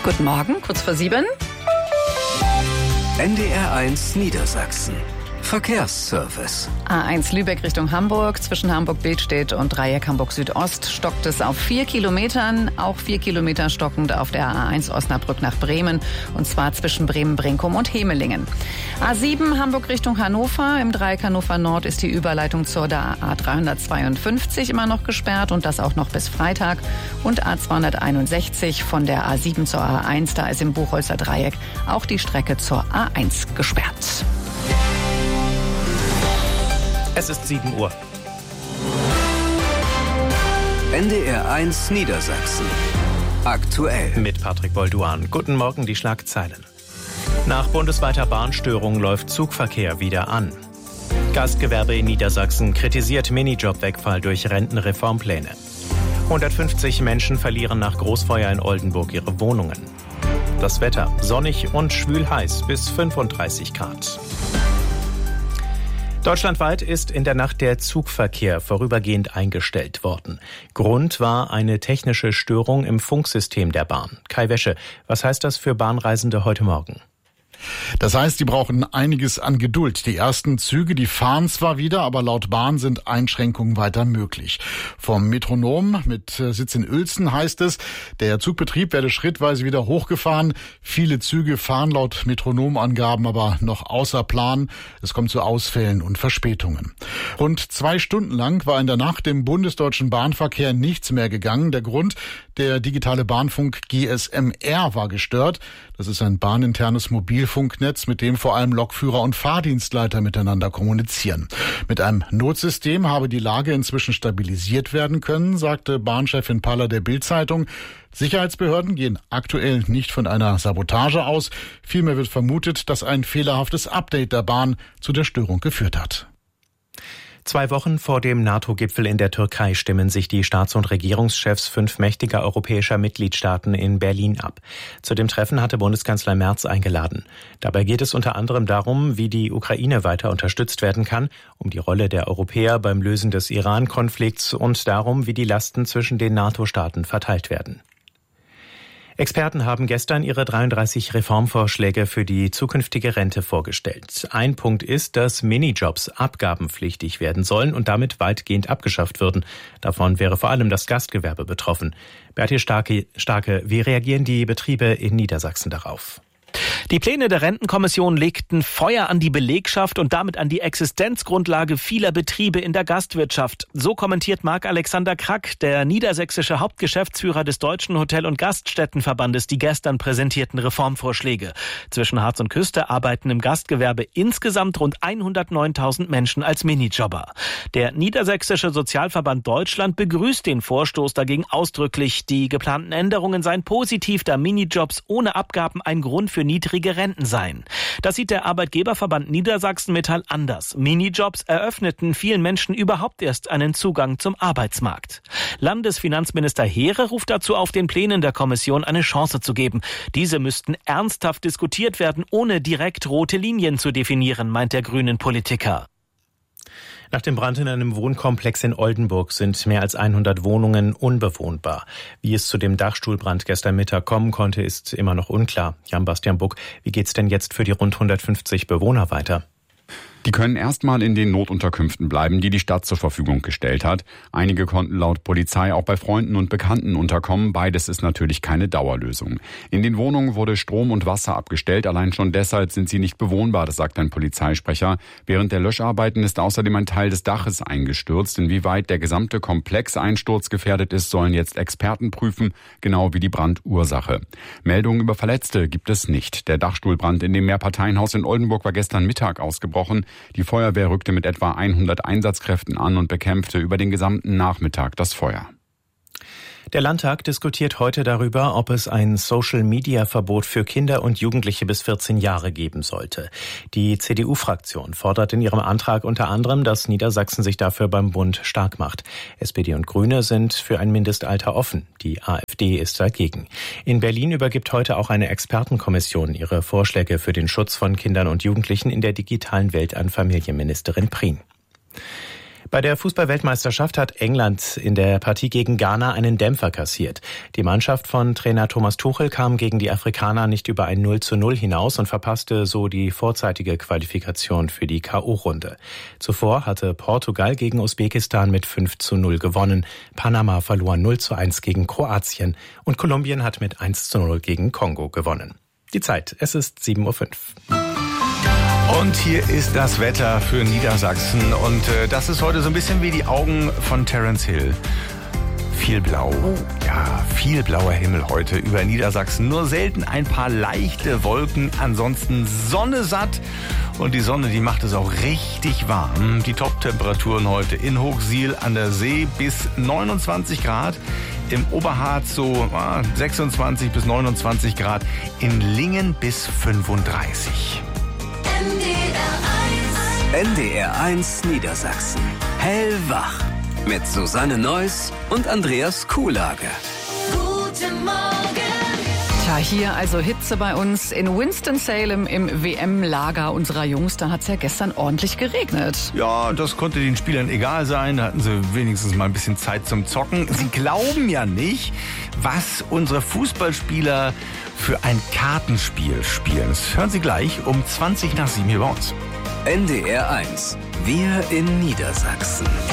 Guten Morgen, kurz vor 7. NDR1 Niedersachsen. Verkehrsservice. A1 Lübeck Richtung Hamburg. Zwischen Hamburg-Billstedt und Dreieck Hamburg-Südost stockt es auf 4 Kilometern. Auch 4 Kilometer stockend auf der A1 Osnabrück nach Bremen. Und zwar zwischen Bremen-Brinkum und Hemelingen. A7 Hamburg Richtung Hannover. Im Dreieck Hannover Nord ist die Überleitung zur der A352 immer noch gesperrt. Und das auch noch bis Freitag. Und A261 von der A7 zur A1. Da ist im Buchholzer Dreieck auch die Strecke zur A1 gesperrt. Es ist 7 Uhr. NDR1 Niedersachsen. Aktuell. Mit Patrick Bolduan. Guten Morgen, die Schlagzeilen. Nach bundesweiter Bahnstörung läuft Zugverkehr wieder an. Gastgewerbe in Niedersachsen kritisiert Minijobwegfall durch Rentenreformpläne. 150 Menschen verlieren nach Großfeuer in Oldenburg ihre Wohnungen. Das Wetter sonnig und schwül heiß bis 35 Grad. Deutschlandweit ist in der Nacht der Zugverkehr vorübergehend eingestellt worden. Grund war eine technische Störung im Funksystem der Bahn. Kai Wäsche, was heißt das für Bahnreisende heute Morgen? Das heißt, die brauchen einiges an Geduld. Die ersten Züge, die fahren zwar wieder, aber laut Bahn sind Einschränkungen weiter möglich. Vom Metronom mit Sitz in Uelzen heißt es, der Zugbetrieb werde schrittweise wieder hochgefahren. Viele Züge fahren laut Metronomangaben aber noch außer Plan. Es kommt zu Ausfällen und Verspätungen. Rund 2 Stunden lang war in der Nacht im bundesdeutschen Bahnverkehr nichts mehr gegangen. Der Grund, der digitale Bahnfunk GSM-R war gestört. Das ist ein bahninternes Mobilfunknetz, mit dem vor allem Lokführer und Fahrdienstleiter miteinander kommunizieren. Mit einem Notsystem habe die Lage inzwischen stabilisiert werden können, sagte Bahnchefin Paller der Bild-Zeitung. Sicherheitsbehörden gehen aktuell nicht von einer Sabotage aus. Vielmehr wird vermutet, dass ein fehlerhaftes Update der Bahn zu der Störung geführt hat. 2 Wochen vor dem NATO-Gipfel in der Türkei stimmen sich die Staats- und Regierungschefs 5 mächtiger europäischer Mitgliedstaaten in Berlin ab. Zu dem Treffen hatte Bundeskanzler Merz eingeladen. Dabei geht es unter anderem darum, wie die Ukraine weiter unterstützt werden kann, um die Rolle der Europäer beim Lösen des Iran-Konflikts und darum, wie die Lasten zwischen den NATO-Staaten verteilt werden. Experten haben gestern ihre 33 Reformvorschläge für die zukünftige Rente vorgestellt. Ein Punkt ist, dass Minijobs abgabenpflichtig werden sollen und damit weitgehend abgeschafft würden. Davon wäre vor allem das Gastgewerbe betroffen. Berti Starke, wie reagieren die Betriebe in Niedersachsen darauf? Die Pläne der Rentenkommission legten Feuer an die Belegschaft und damit an die Existenzgrundlage vieler Betriebe in der Gastwirtschaft. So kommentiert Marc-Alexander Krack, der niedersächsische Hauptgeschäftsführer des Deutschen Hotel- und Gaststättenverbandes, die gestern präsentierten Reformvorschläge. Zwischen Harz und Küste arbeiten im Gastgewerbe insgesamt rund 109.000 Menschen als Minijobber. Der Niedersächsische Sozialverband Deutschland begrüßt den Vorstoß dagegen ausdrücklich. Die geplanten Änderungen seien positiv, da Minijobs ohne Abgaben ein Grund für niedrige Renten seien. Das sieht der Arbeitgeberverband Niedersachsen Metall anders. Minijobs eröffneten vielen Menschen überhaupt erst einen Zugang zum Arbeitsmarkt. Landesfinanzminister Heere ruft dazu auf, den Plänen der Kommission eine Chance zu geben. Diese müssten ernsthaft diskutiert werden, ohne direkt rote Linien zu definieren, meint der grünen Politiker. Nach dem Brand in einem Wohnkomplex in Oldenburg sind mehr als 100 Wohnungen unbewohnbar. Wie es zu dem Dachstuhlbrand gestern Mittag kommen konnte, ist immer noch unklar. Jan-Bastian Buck, wie geht's denn jetzt für die rund 150 Bewohner weiter? Die können erstmal in den Notunterkünften bleiben, die die Stadt zur Verfügung gestellt hat. Einige konnten laut Polizei auch bei Freunden und Bekannten unterkommen. Beides ist natürlich keine Dauerlösung. In den Wohnungen wurde Strom und Wasser abgestellt. Allein schon deshalb sind sie nicht bewohnbar, das sagt ein Polizeisprecher. Während der Löscharbeiten ist außerdem ein Teil des Daches eingestürzt. Inwieweit der gesamte Komplex einsturzgefährdet ist, sollen jetzt Experten prüfen, genau wie die Brandursache. Meldungen über Verletzte gibt es nicht. Der Dachstuhlbrand in dem Mehrparteienhaus in Oldenburg war gestern Mittag ausgebrochen. Die Feuerwehr rückte mit etwa 100 Einsatzkräften an und bekämpfte über den gesamten Nachmittag das Feuer. Der Landtag diskutiert heute darüber, ob es ein Social-Media-Verbot für Kinder und Jugendliche bis 14 Jahre geben sollte. Die CDU-Fraktion fordert in ihrem Antrag unter anderem, dass Niedersachsen sich dafür beim Bund stark macht. SPD und Grüne sind für ein Mindestalter offen. Die AfD ist dagegen. In Berlin übergibt heute auch eine Expertenkommission ihre Vorschläge für den Schutz von Kindern und Jugendlichen in der digitalen Welt an Familienministerin Prien. Bei der Fußball-Weltmeisterschaft hat England in der Partie gegen Ghana einen Dämpfer kassiert. Die Mannschaft von Trainer Thomas Tuchel kam gegen die Afrikaner nicht über ein 0:0 hinaus und verpasste so die vorzeitige Qualifikation für die K.O.-Runde. Zuvor hatte Portugal gegen Usbekistan mit 5:0 gewonnen. Panama verlor 0:1 gegen Kroatien und Kolumbien hat mit 1:0 gegen Kongo gewonnen. Die Zeit, es ist 7:05 Uhr. Und hier ist das Wetter für Niedersachsen und das ist heute so ein bisschen wie die Augen von Terence Hill. Viel Blau, ja, viel blauer Himmel heute über Niedersachsen. Nur selten ein paar leichte Wolken, ansonsten Sonne satt. Und die Sonne, die macht es auch richtig warm. Die Top-Temperaturen heute in Hochsiel an der See bis 29 Grad. Im Oberharz so 26 bis 29 Grad. In Lingen bis 35. NDR 1 Niedersachsen. Hellwach. Mit Susanne Neuss und Andreas Kuhlage. Guten Morgen. Tja, hier also Hitze bei uns in Winston-Salem im WM-Lager unserer Jungs. Da hat es ja gestern ordentlich geregnet. Ja, das konnte den Spielern egal sein. Da hatten sie wenigstens mal ein bisschen Zeit zum Zocken. Sie glauben ja nicht, was unsere Fußballspieler für ein Kartenspiel spielen. Das hören Sie gleich um 20 nach 7 hier bei uns. NDR 1. Wir in Niedersachsen.